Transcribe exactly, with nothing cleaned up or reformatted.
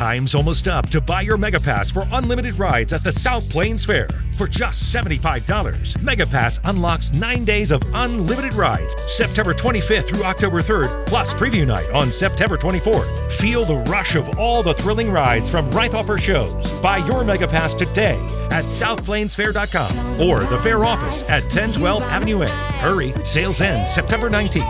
Time's almost up to buy your MegaPass for unlimited rides at the South Plains Fair. For just seventy-five dollars, MegaPass unlocks nine days of unlimited rides, September twenty-fifth through October third, plus preview night on September twenty-fourth. Feel the rush of all the thrilling rides from Reithoffer shows. Buy your MegaPass today at south plains fair dot com or the fair office at ten twelve Avenue A. Hurry, sales end September nineteenth.